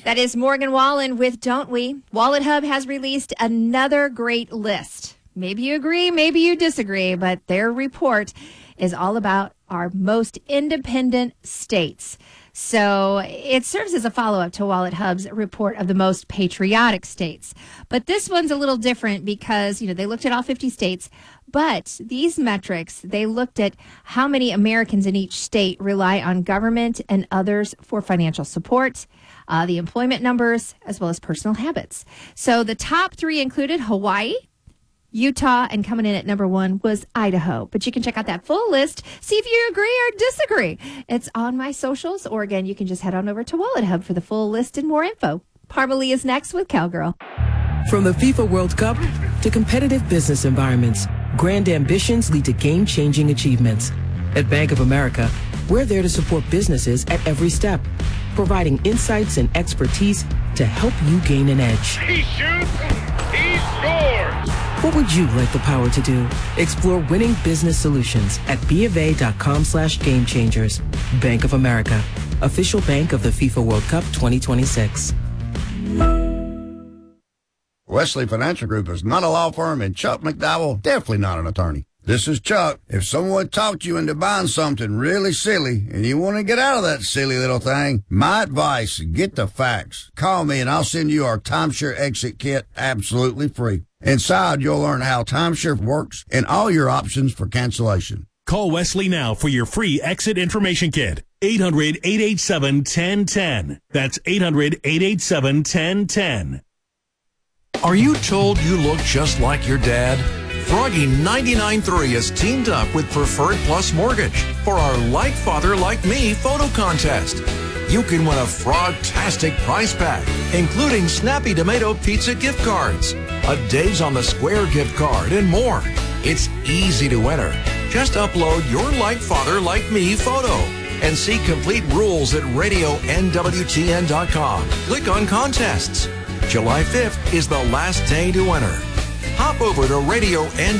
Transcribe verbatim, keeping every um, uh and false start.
That is Morgan Wallen with Don't We. Wallet Hub has released another great list. Maybe you agree, maybe you disagree, but their report is all about our most independent states. So it serves as a follow-up to Wallet Hub's report of the most patriotic states. But this one's a little different because, you know, they looked at all fifty states, but these metrics, they looked at how many Americans in each state rely on government and others for financial support, uh, the employment numbers, as well as personal habits. So the top three included Hawaii, Utah, and coming in at number one was Idaho. But you can check out that full list, see if you agree or disagree. It's on my socials, or again, you can just head on over to Wallet Hub for the full list and more info. Parmalee is next with Cowgirl. From the FIFA World Cup to competitive business environments, grand ambitions lead to game-changing achievements. At Bank of America, we're there to support businesses at every step, providing insights and expertise to help you gain an edge. He shoots, he scores! What would you like the power to do? Explore winning business solutions at BofA.com slash game changers. Bank of America, official bank of the FIFA World Cup twenty twenty-six. Wesley Financial Group is not a law firm, and Chuck McDowell, definitely not an attorney. This is Chuck. If someone talked you into buying something really silly and you want to get out of that silly little thing, my advice, get the facts. Call me and I'll send you our timeshare exit kit absolutely free. Inside, you'll learn how timeshare works and all your options for cancellation. Call Wesley now for your free exit information kit. eight hundred, eight eight seven, one zero one zero. That's eight hundred, eight eight seven, one zero one zero. Are you told you look just like your dad? Froggy ninety-nine point three has teamed up with Preferred Plus Mortgage for our Like Father Like Me photo contest. You can win a frog-tastic prize pack, including Snappy Tomato Pizza gift cards, a Dave's on the Square gift card, and more. It's easy to enter. Just upload your Like Father Like Me photo and see complete rules at radio N W T N dot com. Click on contests. July fifth is the last day to enter. Hop over to radio N W T N.